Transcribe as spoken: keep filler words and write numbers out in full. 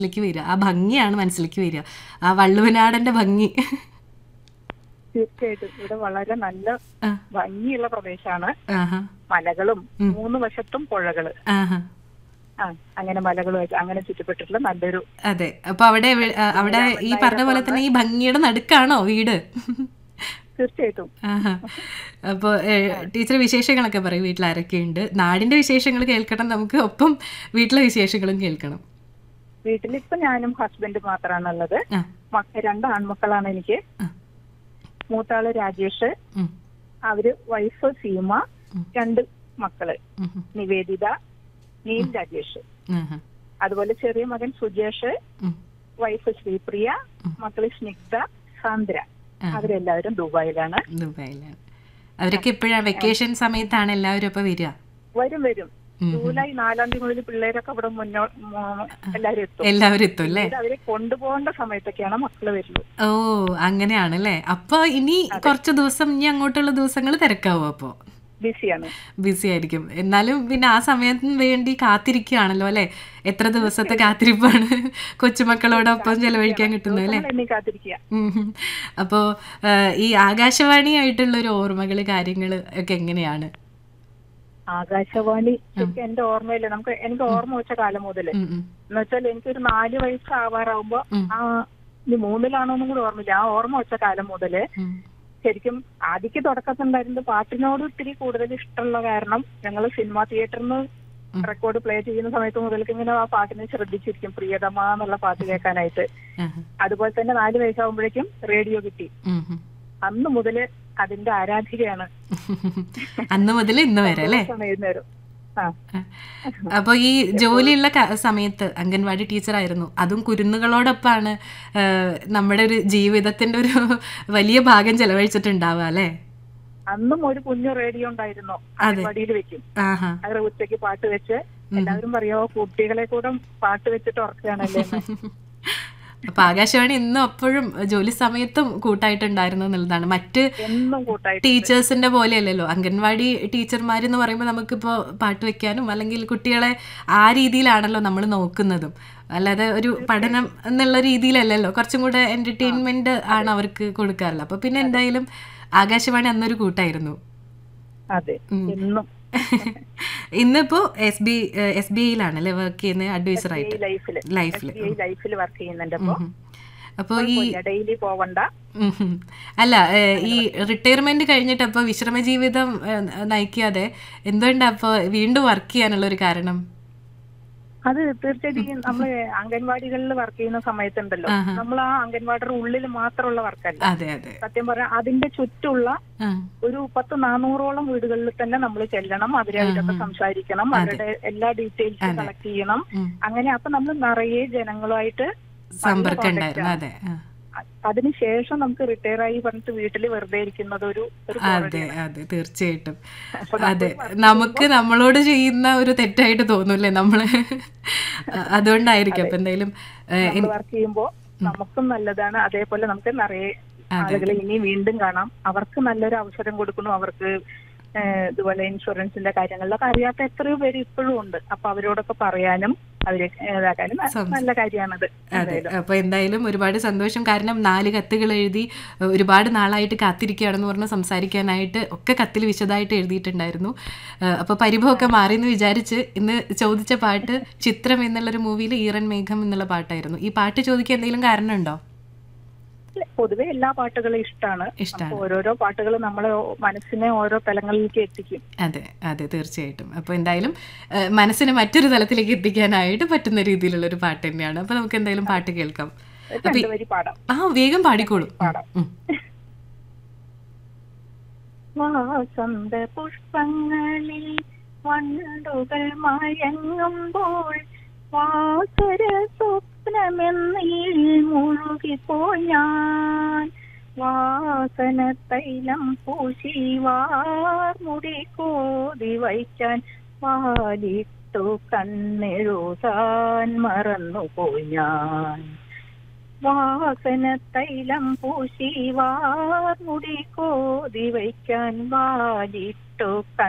ലേക്ക് വരിക, ആ ഭംഗിയാണ് മനസ്സിലേക്ക് വരിക, ആ വള്ളുവനാടന്റെ ഭംഗി. തീർച്ചയായിട്ടും ഇവിടെ വളരെ നല്ല ആ, ഭംഗിയുള്ള പ്രദേശമാണ്. ആഹാ, മലകളും ഉം, മൂന്ന് വശത്തും പുഴകള്. ആഹാ. ആ അങ്ങനെ മലകളുമായിട്ട് അങ്ങനെ ചുറ്റപ്പെട്ടിട്ടുള്ള നല്ലൊരു അതെ, അപ്പൊ അവിടെ വെ- ആ, അവിടെ ഈ പറഞ്ഞ രാമനായരെ പോലെ പോലെ തന്നെ ഈ ഭംഗിയുടെ നടുക്കാണോ വീട്? തീർച്ചയായിട്ടും. ആഹാ. അപ്പൊ ടീച്ചർ വിശേഷങ്ങളൊക്കെ പറയും, വീട്ടിൽ ആരൊക്കെയുണ്ട്? നാടിന്റെ വിശേഷങ്ങൾ കേൾക്കണം നമുക്ക്, ഒപ്പം വീട്ടിലെ വിശേഷങ്ങളും കേൾക്കണം. വീട്ടിലിപ്പോ ഞാനും ഹസ്ബൻഡും മാത്രമാണ് ഉള്ളത്. ആ, മക്ക രണ്ട് ആൺമക്കളാണ് എനിക്ക്. ആ, മൂത്താള് രാജേഷ്, ഉം, അവര് വൈഫ് സീമ, ഉം, രണ്ട് മക്കള് ഉം, ഉം, നിവേദിത, നീൽ രാജേഷ്. ആഹാ, അതുപോലെ ചെറിയ മകൻ സുജേഷ്, ഉം, വൈഫ് ശ്രീപ്രിയ, ഉം, മക്കള് സ്നിഗ്ധ, സാന്ദ്ര. ആഹാ. അവരെല്ലാവരും ദുബായിലാണ്. ദുബായിലാണ്. അവരൊക്കെ എപ്പോഴാണ് വെക്കേഷൻ സമയത്താണ് എല്ലാവരും അപ്പൊ വരിക? വരും വരും ഉം, ഉം. ജൂലൈ നാലാം തീയതി മുതൽ പിള്ളേരൊക്കെ ഇവിടെ മുന്നോ മോ- എല്ലാവരും എത്തും. എല്ലാവരും എത്തും അല്ലേ? പിന്നീട് അവരെ കൊണ്ടുപോകേണ്ട സമയത്തൊക്കെയാണ് മക്കള് വരുന്നത്. ഓ, അങ്ങനെയാണല്ലേ. അപ്പൊ ഇനി കുറച്ച് ദിവസം, ഇനി അങ്ങോട്ടുള്ള ദിവസങ്ങൾ തിരക്കാവും, അപ്പോ ബിസിയാണ്. ബിസി ആയിരിക്കും. എന്നാലും പിന്നെ ആ സമയത്തിന് വേണ്ടി കാത്തിരിക്കുകയാണല്ലോ അല്ലെ? എത്ര ദിവസത്തെ കാത്തിരിപ്പാണ് കൊച്ചുമക്കളോടൊപ്പം ചെലവഴിക്കാൻ കിട്ടുന്നത് അല്ലേ? ദിവസങ്ങൾ എണ്ണി കാത്തിരിക്കുക. ഉം. അപ്പോ ആ, ഈ ആകാശവാണിയായിട്ടുള്ള ഒരു ഓർമ്മകള് കാര്യങ്ങള് ഒക്കെ എങ്ങനെയാണ്? ആകാശവാണി ശരിക്കും എന്റെ ഓർമ്മയില് നമുക്ക് എനിക്ക് ഓർമ്മ വെച്ച കാലം മുതല് ഉം, ഉം, എന്ന് വെച്ചാൽ എനിക്കൊരു നാല് വയസ്സ് ആവാറാവുമ്പോ ഉം, ആ ഇനി മൂന്നിലാണോന്നും കൂടി ഓർമ്മയില്ല. ആ ഓർമ്മ വെച്ച കാലം മുതല് ഉം, ശരിക്കും ആദ്യക്ക് തുടക്കത്തുണ്ടായിരുന്നത് പാട്ടിനോട് ഇത്തിരി കൂടുതൽ ഇഷ്ടമുള്ള കാരണം ഞങ്ങൾ സിനിമാ തിയേറ്ററിൽ നിന്ന് ഉം. റെക്കോർഡ് പ്ലേ ചെയ്യുന്ന സമയത്ത് മുതൽക്ക് ഇങ്ങനെ ആ പാട്ടിനെ ശ്രദ്ധിച്ചിരിക്കും, പ്രിയതമ എന്നുള്ള പാട്ട് കേൾക്കാനായിട്ട്. ആഹാ. അതുപോലെ തന്നെ നാല് വയസ്സാകുമ്പോഴേക്കും റേഡിയോ കിട്ടി. ഉം, ഉം. അന്ന് മുതല് അതിന്റെ ആരാധികയാണ്. അന്ന് മുതൽ ഇന്ന് വരെ അല്ലേ? എഴുന്നേരും. ആ അപ്പോൾ ഈ ജോലിയുള്ള ക- സമയത്ത് അംഗൻവാടി ടീച്ചറായിരുന്നു, അതും കുരുന്നുകളോടൊപ്പമാണ് ആ, നമ്മുടെ ഒരു ജീവിതത്തിന്റെ ഒരു വലിയ ഭാഗം ചെലവഴിച്ചിട്ടുണ്ടാവുക അല്ലേ? അന്നും ഒരു കുഞ്ഞു റേഡിയോ ഉണ്ടായിരുന്നു, അംഗൻവാടിയിൽ വെക്കും. ആഹാ. അത് ഉച്ചയ്ക്ക് പാട്ട് വെച്ച് എല്ലാവരും പറയാവോ കുട്ടികളെ കൂടെ പാട്ട് വെച്ചിട്ട് ഉറക്കുകയാണല്ലേ എന്ന്. അപ്പൊ ആകാശവാണി ഇന്നും അപ്പോഴും ജോലി സമയത്തും കൂട്ടായിട്ടുണ്ടായിരുന്നു എന്നുള്ളതാണ്. മറ്റ് എന്നും കൂട്ടായിട്ട് ടീച്ചേഴ്സിന്റെ പോലെയല്ലല്ലോ. അംഗൻവാടി ടീച്ചർമാർ എന്ന് പറയുമ്പോൾ നമുക്കിപ്പോൾ പാട്ട് വെക്കാനും അല്ലെങ്കിൽ കുട്ടികളെ ആ രീതിയിലാണല്ലോ നമ്മൾ നോക്കുന്നതും, അല്ലാതെ ഒരു പഠനം എന്നുള്ള രീതിയിലല്ലല്ലോ. കുറച്ചും കൂടെ എന്റർടൈൻമെന്റ് ആണ് അവർക്ക് കൊടുക്കാറുള്ളത്. അപ്പൊ പിന്നെ എന്തായാലും ആകാശവാണി അന്നൊരു കൂട്ടായിരുന്നു. അതെ എന്നും ഇന്നിപ്പോ S B S B ഐയിലാണല്ലേ work ചെയ്യുന്നത്, അഡ്വൈസർ ആയിട്ട് ലൈഫില് ലൈഫില്. ലൈഫിൽ വർക്ക് ചെയ്യുന്നുണ്ട്. അപ്പൊ അപ്പോൾ ഈ ഡെയിലി പോവണ്ട. ഉം ഹും. അല്ല, ഏഹ്, ഈ റിട്ടയർമെന്റ് കഴിഞ്ഞിട്ട് അപ്പൊ വിശ്രമ ജീവിതം ഏഹ്, നയിക്കാതെ എന്തുകൊണ്ടാ അപ്പൊ വീണ്ടും വർക്ക് ചെയ്യാനുള്ള ഒരു കാരണം? അത് തീർച്ചയായിട്ടും നമ്മള് അംഗൻവാടികളിൽ വർക്ക് ചെയ്യുന്ന സമയത്തുണ്ടല്ലോ, ആഹാ. നമ്മൾ ആ അംഗൻവാടിയുടെ ഉള്ളിൽ മാത്രമുള്ള വർക്കല്ല. അതെ അതെ. സത്യം പറഞ്ഞാൽ അതിന്റെ ചുറ്റുള്ള ആ, ഒരു പത്ത് നാനൂറോളം വീടുകളിൽ തന്നെ നമ്മൾ ചെല്ലണം, അവരായിട്ടൊക്കെ സംസാരിക്കണം, അവരുടെ എല്ലാ ഡീറ്റെയിൽസും കളക്ട് ചെയ്യണം. ഉം. അങ്ങനെ അപ്പൊ നമ്മൾ നിറയെ ജനങ്ങളുമായിട്ട് സമ്പർക്കം ഉണ്ടായിരുന്നു. അതെ ആ. അതിനുശേഷം നമുക്ക് റിട്ടയർ ആയി പറഞ്ഞിട്ട് വീട്ടിൽ വെറുതെ ഇരിക്കുന്നത് ഒരു ഒരു അതെ അതെ തീർച്ചയായിട്ടും. അപ്പൊ അതെ, നമുക്ക് നമ്മളോട് ചെയ്യുന്ന ഒരു തെറ്റായിട്ട് തോന്നൂല്ലേ നമ്മള്? അതുകൊണ്ടായിരിക്കും. അപ്പൊ എന്തായാലും നമ്മൾ വർക്ക് ചെയ്യുമ്പോ നമുക്കും നല്ലതാണ്. അതേപോലെ നമുക്ക് നിറയെ ആളുകളെ ഇനി വീണ്ടും കാണാം. അവർക്ക് നല്ലൊരു അവസരം കൊടുക്കുന്നു. അവർക്ക് ഏഹ്, ഇതുപോലെ ഇൻഷുറൻസിന്റെ കാര്യങ്ങളിലൊക്കെ അറിയാത്ത എത്രയോ പേര് ഇപ്പോഴും ഉണ്ട്. അപ്പൊ അവരോടൊക്കെ പറയാനും അവരെ ഇതാക്കാനും നല്ല കാര്യമാണത്. അതെ. അപ്പൊ എന്തായാലും ഒരുപാട് സന്തോഷം. കാരണം നാല് കത്തുകൾ എഴുതി ഒരുപാട് നാളായിട്ട് കാത്തിരിക്കുകയാണെന്ന് പറഞ്ഞ് സംസാരിക്കാനായിട്ട് ഒക്കെ കത്തിൽ വിശദമായിട്ട് എഴുതിയിട്ടുണ്ടായിരുന്നു. അപ്പൊ പരിഭവമൊക്കെ മാറിയെന്ന് വിചാരിച്ച് ഇന്ന് ചോദിച്ച പാട്ട് ചിത്രം എന്നുള്ളൊരു മൂവിയിൽ ഈറൻ മേഘം എന്നുള്ള പാട്ടായിരുന്നു. ഈ പാട്ട് ചോദിക്കാൻ എന്തെങ്കിലും കാരണമുണ്ടോ? പൊതുവെ എല്ലാ പാട്ടുകളും ഇഷ്ടമാണ്. ഇഷ്ടമാണ്. ഓരോരോ പാട്ടുകൾ നമ്മളെ മനസ്സിനെ ഓരോ തലങ്ങളിലേക്ക് എത്തിക്കും. അതെ അതെ തീർച്ചയായിട്ടും. അപ്പോൾ എന്തായാലും മനസ്സിനെ മറ്റൊരു തലത്തിലേക്ക് എത്തിക്കാനായിട്ട് പറ്റുന്ന രീതിയിലുള്ള ഒരു പാട്ട് തന്നെയാണ്. അപ്പൊ നമുക്ക് എന്തായാലും പാട്ട് കേൾക്കാം. രണ്ടുപേരി പാടാം. ആ വേഗം പാടിക്കോളൂ. പാടാം. വാസന്ത പുഷ്പങ്ങളിൽ വണ്ടുകൾ മയങ്ങുമ്പോൾ വാസര സ്വപ്നമെന്നീൽ മുഴുകിപ്പോയി ഞാൻ. വാസന തൈലം പൂശി വാർമുടി കോതി വയ്ക്കാൻ വാലിട്ടു കണ്ണെഴുതാൻ മറന്നുപോയി ഞാൻ. വാസന തൈലം പൂശി വാർമുടി കോതി വയ്ക്കാൻ വാലിട്ടു